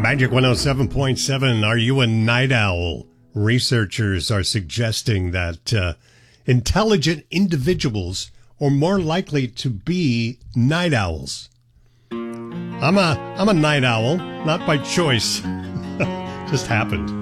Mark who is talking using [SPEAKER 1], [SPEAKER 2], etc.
[SPEAKER 1] Magic 107.7. Are you a night owl? Researchers are suggesting that intelligent individuals are more likely to be night owls. I'm a night owl, not by choice. Just happened.